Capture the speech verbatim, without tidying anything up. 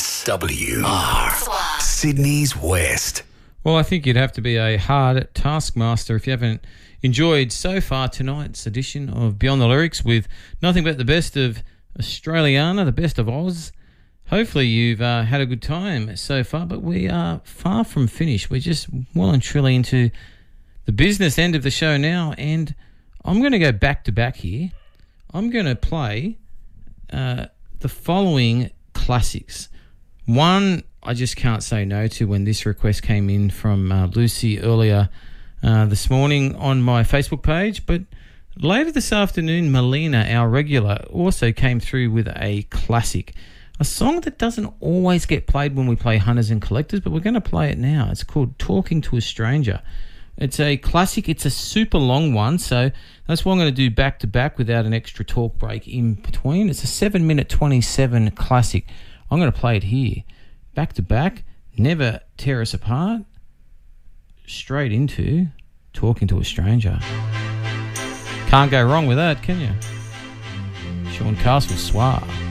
S W R, Sydney's West. Well, I think you'd have to be a hard taskmaster if you haven't enjoyed so far tonight's edition of Beyond the Lyrics with nothing but the best of Australiana, the best of Oz. Hopefully you've uh, had a good time so far, but we are far from finished. We're just well and truly into the business end of the show now, and I'm going to go back to back here. I'm going to play uh, the following classics. One I just can't say no to when this request came in from uh, Lucy earlier uh, this morning on my Facebook page, but later this afternoon, Melina, our regular, also came through with a classic, a song that doesn't always get played when we play Hunters and Collectors, but we're going to play it now. It's called Talking to a Stranger. It's a classic. It's a super long one, so that's what I'm going to do back to back without an extra talk break in between. It's a seven minute twenty-seven classic. I'm going to play it here, back to back, never tear us apart, straight into Talking to a Stranger. Can't go wrong with that, can you? Sean Castle, Suave.